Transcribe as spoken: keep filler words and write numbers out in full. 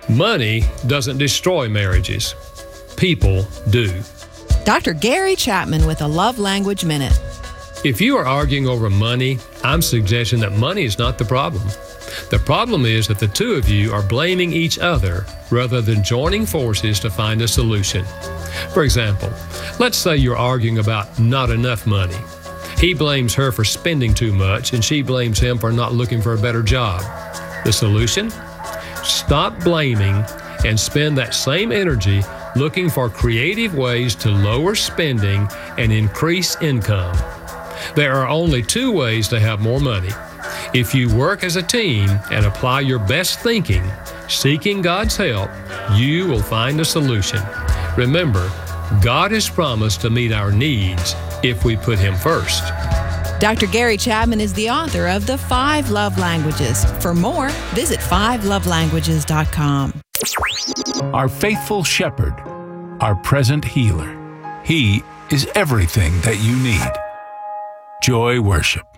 Money doesn't destroy marriages. People do. Doctor Gary Chapman with a Love Language Minute. If you are arguing over money, I'm suggesting that money is not the problem. The problem is that the two of you are blaming each other rather than joining forces to find a solution. For example, let's say you're arguing about not enough money. He blames her for spending too much, and she blames him for not looking for a better job. The solution? Stop blaming and spend that same energy looking for creative ways to lower spending and increase income. There are only two ways to have more money. If you work as a team and apply your best thinking, seeking God's help, you will find a solution. Remember, God has promised to meet our needs if we put Him first. Doctor Gary Chapman is the author of The Five Love Languages. For more, visit five love languages dot com. Our faithful shepherd, our present healer. He is everything that you need. Joy Worship.